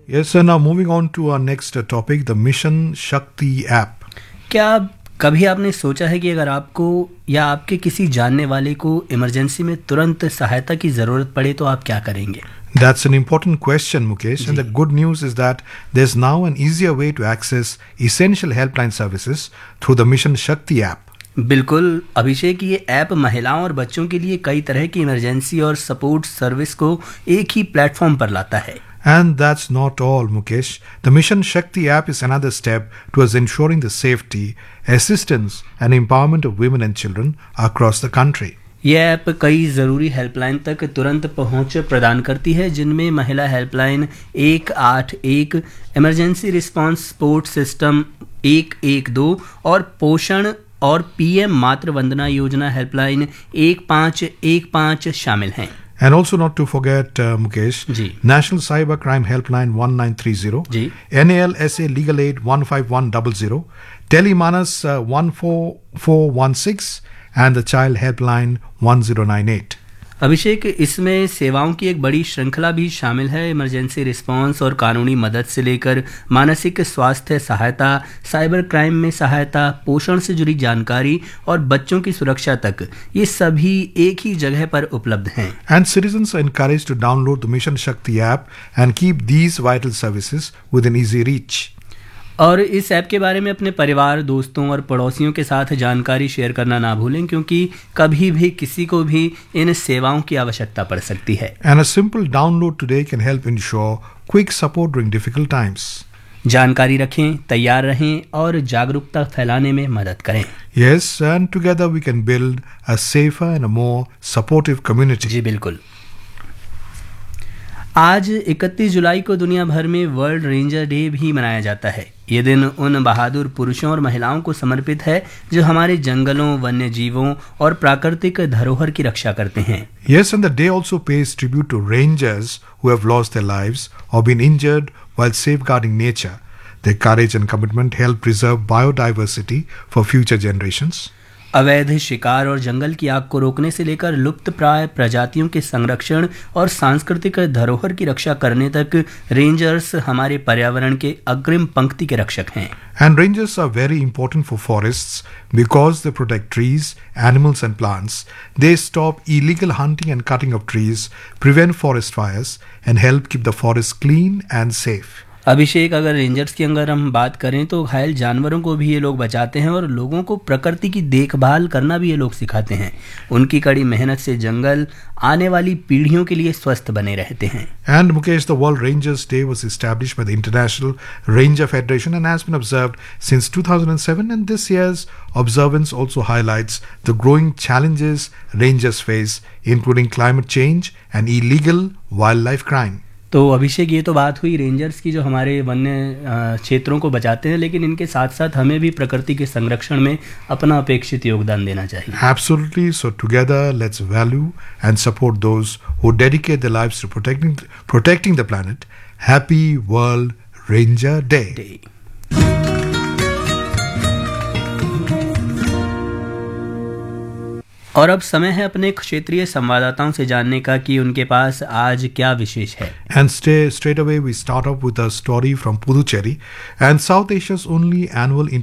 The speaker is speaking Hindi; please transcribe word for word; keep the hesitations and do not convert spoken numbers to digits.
Yes, and now moving on to our next uh, topic, the Mission Shakti app. क्या कभी आपने सोचा है कि अगर आपको या आपके किसी जानने वाले को इमरजेंसी में तुरंत सहायता की ज़रूरत पड़े तो आप क्या करेंगे? That's an important question, Mukesh. And the good news is that there's now an easier way to access essential helpline services through the Mission Shakti app. बिल्कुल अभिषेक, ये ऐप महिलाओं और बच्चों के लिए कई तरह की इमरजेंसी और सपोर्ट सर्विस को एक ही प्लेटफॉर्म पर लाता है. And that's not all, Mukesh. The Mission Shakti app is another step towards ensuring the safety, assistance and empowerment of women and children across the country. यह ऐप कई ज़रूरी हेल्पलाइन तक तुरंत पहुंच प्रदान करती है, जिनमें महिला हेल्पलाइन एक आठ एक, इमरजेंसी रिस्पांस सपोर्ट सिस्टम एक एक दो और पोषण और पीएम मातृ वंदना योजना हेल्पलाइन एक पाँच एक पाँच शामिल हैं. And also not to forget, uh, Mukesh, ji. National Cyber Crime Helpline one nine three zero, ji. N A L S A Legal Aid one five one zero zero, Telemanas uh, one four four one six, and the Child Helpline one zero nine eight. अभिषेक, इसमें सेवाओं की एक बड़ी श्रृंखला भी शामिल है. इमरजेंसी रिस्पांस और कानूनी मदद से लेकर मानसिक स्वास्थ्य सहायता, साइबर क्राइम में सहायता, पोषण से जुड़ी जानकारी और बच्चों की सुरक्षा तक, ये सभी एक ही जगह पर उपलब्ध हैं. And citizens are encouraged to download the Mission Shakti app and keep these vital services within easy reach. और इस ऐप के बारे में अपने परिवार, दोस्तों और पड़ोसियों के साथ जानकारी शेयर करना ना भूलें, क्योंकि कभी भी किसी को भी इन सेवाओं की आवश्यकता पड़ सकती है. And a simple download today can help ensure quick support during difficult times. जानकारी रखें, तैयार रहें और जागरूकता फैलाने में मदद करें. Yes, and together we can build a safer and a more supportive community. जी बिल्कुल. आज इकतीस जुलाई को दुनिया भर में वर्ल्ड रेंजर डे भी मनाया जाता है. ये दिन उन बहादुर पुरुषों और महिलाओं को समर्पित है जो हमारे जंगलों, वन्य जीवों और प्राकृतिक धरोहर की रक्षा करते हैं. Yes, and the day also pays tribute to rangers who have lost their lives or been injured while safeguarding nature. Their courage and commitment help preserve biodiversity for future generations. अवैध शिकार और जंगल की आग को रोकने से लेकर लुप्त प्राय प्रजातियों के संरक्षण और सांस्कृतिक धरोहर की रक्षा करने तक रेंजर्स हमारे पर्यावरण के अग्रिम पंक्ति के रक्षक हैं. And rangers are very important for forests because they protect trees, animals and plants. They stop illegal hunting and cutting of trees, prevent forest fires and help keep the forest clean and safe. अभिषेक, अगर रेंजर्स की अगर हम बात करें तो घायल जानवरों को भी ये लोग बचाते हैं और लोगों को प्रकृति की देखभाल करना भी ये लोग सिखाते हैं. उनकी कड़ी मेहनत से जंगल आने वाली पीढ़ियों के लिए स्वस्थ बने रहते हैं. And Mukesh, the World Rangers Day was established by the International Ranger Federation and has been observed since two thousand seven, and this year's observance also highlights the growing challenges rangers face, including climate change and illegal wildlife crime. तो अभिषेक, ये तो बात हुई रेंजर्स की जो हमारे वन्य क्षेत्रों को बचाते हैं, लेकिन इनके साथ साथ हमें भी प्रकृति के संरक्षण में अपना अपेक्षित योगदान देना चाहिए. Absolutely. So together, let's value and support those who dedicate their lives to protecting protecting the planet. Happy World Ranger Day. Day. और अब समय है अपने क्षेत्रीय संवाददाताओं से जानने का कि उनके पास आज क्या विशेष है. And stay straight away we start off with a story from Puducherry, and South Asia's only annual